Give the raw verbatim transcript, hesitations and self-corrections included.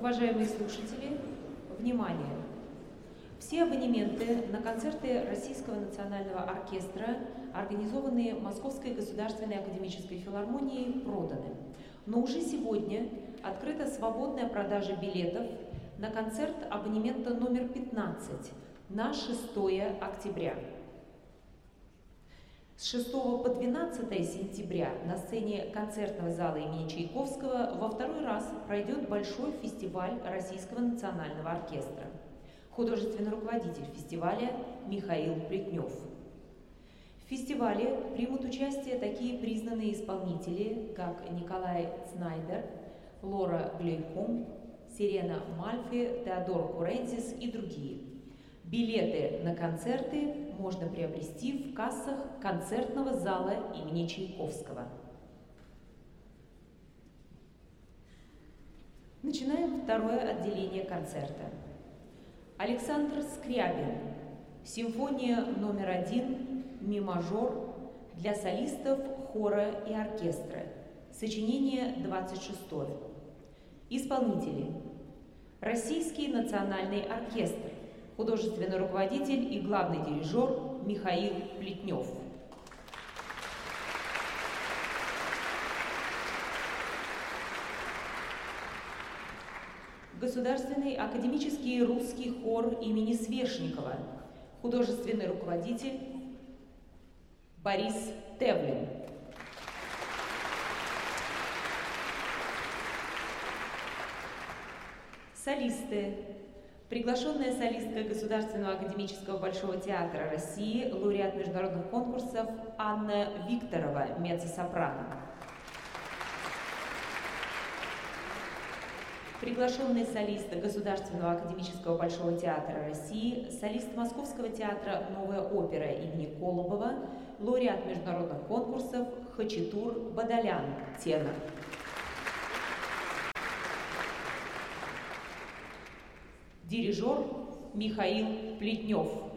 Уважаемые слушатели, внимание! Все абонементы на концерты Российского национального оркестра, организованные Московской государственной академической филармонией, проданы. Но уже сегодня открыта свободная продажа билетов на концерт абонемента номер пятнадцать на шестое октября. С шестого по двенадцатое сентября на сцене концертного зала имени Чайковского во второй раз пройдет большой фестиваль Российского национального оркестра. Художественный руководитель фестиваля Михаил Плетнев. В фестивале примут участие такие признанные исполнители, как Николай Цнайдер, Лора Глейком, Сирена Мальфи, Теодор Курентис и другие. Билеты на концерты можно приобрести в кассах концертного зала имени Чайковского. Начинаем второе отделение концерта. Александр Скрябин. Симфония номер один, ми мажор, для солистов, хора и оркестра. Сочинение двадцать шестое. Исполнители. Российский национальный оркестр. Художественный руководитель и главный дирижер Михаил Плетнев. Государственный академический русский хор имени Свешникова. Художественный руководитель Борис Тевлин. Солисты. Приглашенная солистка Государственного академического Большого театра России, лауреат международных конкурсов Анна Викторова, меццо-сопрано. Приглашенный солист Государственного академического Большого театра России, солист Московского театра «Новая опера» имени Колобова, лауреат международных конкурсов Хачатур Бадалян, тенор. Дирижер Михаил Плетнев.